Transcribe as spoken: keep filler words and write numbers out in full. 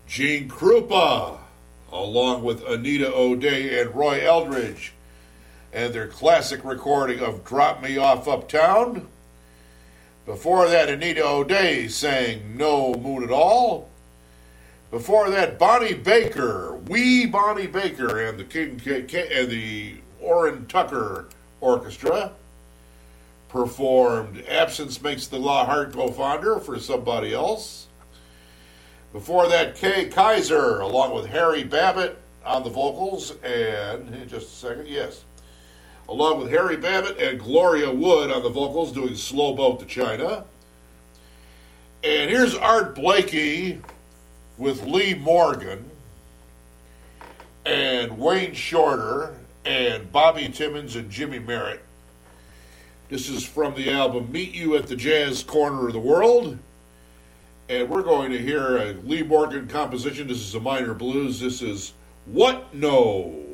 Gene Krupa, along with Anita O'Day and Roy Eldridge, and their classic recording of Drop Me Off Uptown. Before that, Anita O'Day sang No Moon at All. Before that, Bonnie Baker, wee Bonnie Baker, and the King K- K- and the Orrin Tucker Orchestra performed Absence Makes the Law Heart Go Fonder for Somebody Else. Before that, Kay Kaiser, along with Harry Babbitt on the vocals, and, just a second, yes, along with Harry Babbitt and Gloria Wood on the vocals doing Slow Boat to China. And here's Art Blakey with Lee Morgan and Wayne Shorter and Bobby Timmons and Jimmy Merritt. This is from the album Meet You at the Jazz Corner of the World. And we're going to hear a Lee Morgan composition. This is a minor blues. This is What No?